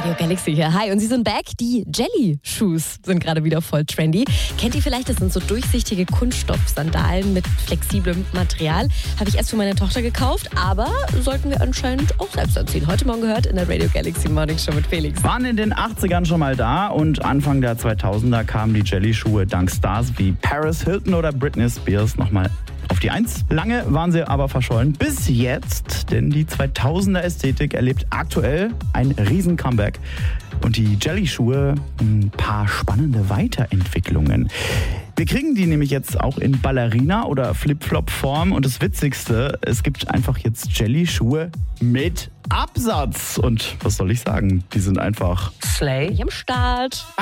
Radio Galaxy hier. Hi, und sie sind back. Die Jelly-Shoes sind gerade wieder voll trendy. Kennt ihr vielleicht, das sind so durchsichtige Kunststoff-Sandalen mit flexiblem Material. Habe ich erst für meine Tochter gekauft, aber sollten wir anscheinend auch selbst anziehen. Heute Morgen gehört in der Radio Galaxy Morning Show mit Felix. Waren in den 80ern schon mal da und Anfang der 2000er kamen die Jelly-Schuhe dank Stars wie Paris Hilton oder Britney Spears nochmal auf die Eins. Lange waren sie aber verschollen. Bis jetzt, denn die 2000er-Ästhetik erlebt aktuell ein Riesen-Comeback. Und die Jelly-Schuhe ein paar spannende Weiterentwicklungen. Wir kriegen die nämlich jetzt auch in Ballerina- oder Flip-Flop-Form. Und das Witzigste, es gibt einfach jetzt Jelly-Schuhe mit Absatz. Und was soll ich sagen? Die sind einfach Slay am Start.